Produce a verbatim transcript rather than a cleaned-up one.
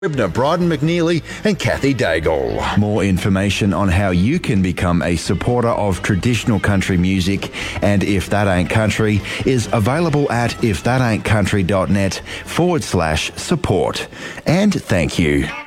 Wibner, Bryden McNeely and Kathy Daigle. More information on how you can become a supporter of traditional country music and If That Ain't Country is available at if that ain't country dot net forward slash support. And thank you.